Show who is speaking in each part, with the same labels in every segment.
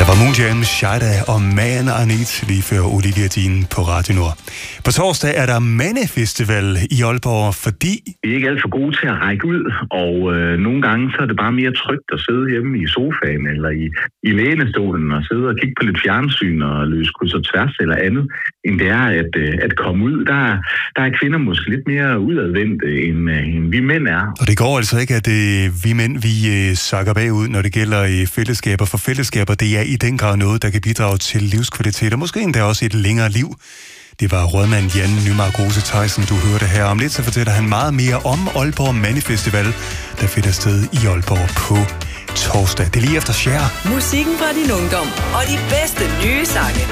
Speaker 1: Der var Moonjam, Shada og Man I Need lige før Olivia Dean på Radio Nord. På torsdag er der Mandefestival i Aalborg, fordi
Speaker 2: vi er ikke alt for gode til at række ud, og nogle gange så er det bare mere trygt at sidde hjemme i sofaen eller i lænestolen og sidde og kigge på lidt fjernsyn og løse kryds og tværs eller andet, end det er at komme ud. Der er kvinder måske lidt mere udadvendte, end vi mænd er.
Speaker 1: Og det går altså ikke, at vi mænd vi sakker bagud, når det gælder fællesskaber. For fællesskaber, det er i den grad noget, der kan bidrage til livskvalitet, og måske endda også et længere liv. Det var rådmand Jan Nymark Rose Theisen, du hørte her. Om lidt så fortæller han meget mere om Aalborg Mandefestival, der finder sted i Aalborg på torsdag. Det er lige efter Cher.
Speaker 3: Musikken fra din ungdom og de bedste nye sange.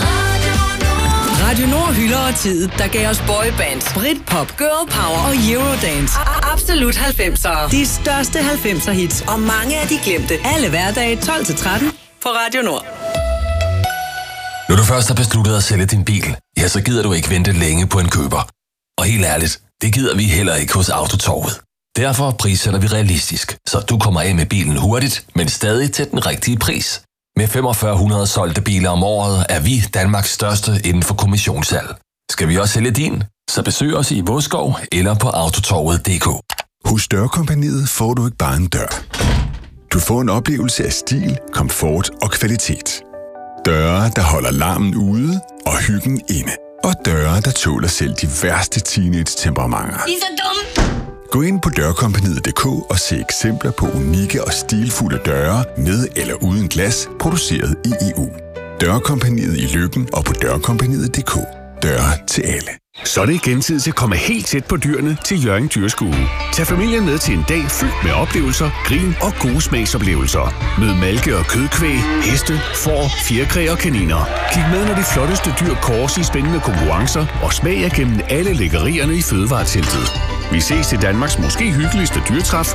Speaker 3: Radio Nord hylder og tid, der gav os boybands, Britpop, Girl Power og Eurodance. Absolut 90'ere. De største 90'er hits og mange af de glemte. Alle hverdage 12-13 på Radio Nord.
Speaker 4: Når du først har besluttet at sælge din bil, ja, så gider du ikke vente længe på en køber. Og helt ærligt, det gider vi heller ikke hos Autotorvet. Derfor prissætter vi realistisk, så du kommer af med bilen hurtigt, men stadig til den rigtige pris. Med 4500 solgte biler om året er vi Danmarks største inden for kommissionssalg. Skal vi også sælge din? Så besøg os i Vodskov eller på autotorvet.dk.
Speaker 5: Hos Dørkompagniet får du ikke bare en dør. Du får en oplevelse af stil, komfort og kvalitet. Døre, der holder larmen ude og hyggen inde. Og døre, der tåler selv de værste teenage-temperamenter.
Speaker 6: I er så dumme!
Speaker 5: Gå ind på dørkompagniet.dk og se eksempler på unikke og stilfulde døre med eller uden glas, produceret i EU. Dørkompagniet i Løkken og på dørkompagniet.dk. Døre til alle.
Speaker 7: Så er det igen tid til at komme helt tæt på dyrene til Hjørring Dyrskue. Tag familien med til en dag fyldt med oplevelser, grin og gode smagsoplevelser. Mød malke- og kødkvæg, heste, får, fjerkræ og kaniner. Kig med, når de flotteste dyr kåres i spændende konkurrencer, og smag jer gennem alle lækkerierne i fødevareteltet. Vi ses til Danmarks måske hyggeligste dyrtræf